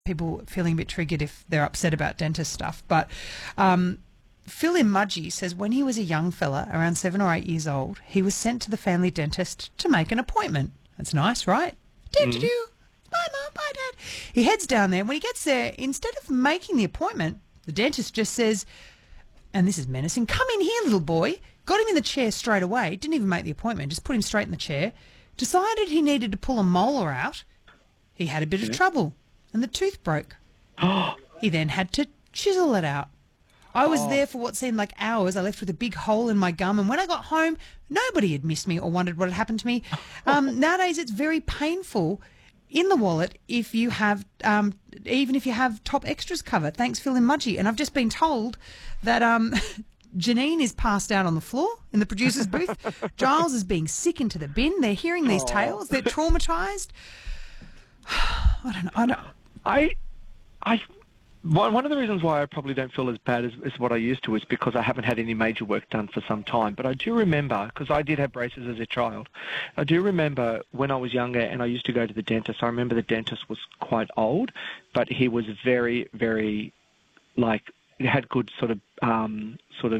people feeling a bit triggered if they're upset about dentist stuff. But Phil in Mudgee says when he was a young fella, around 7 or 8 years old, he was sent to the family dentist to make an appointment. That's nice, right? Did you? Bye, Mum. Bye, Dad. He heads down there. When he gets there, instead of making the appointment, the dentist just says, and this is menacing, "Come in here, little boy." Got him in the chair straight away. Didn't even make the appointment. Just put him straight in the chair. Decided he needed to pull a molar out. He had a bit of trouble, and the tooth broke. He then had to chisel it out. I was there for what seemed like hours. I left with a big hole in my gum, and when I got home, nobody had missed me or wondered what had happened to me. Nowadays, it's very painful in the wallet if you have, even if you have top extras cover. Thanks, Phil in Mudgee. And I've just been told that Janine is passed out on the floor in the producer's booth. Giles is being sick into the bin. They're hearing these tales. They're traumatised. I don't know. One of the reasons why I probably don't feel as bad as what I used to is because I haven't had any major work done for some time. But I do remember, because I did have braces as a child, I do remember when I was younger and I used to go to the dentist, I remember the dentist was quite old, but he was very, very, he had good sort of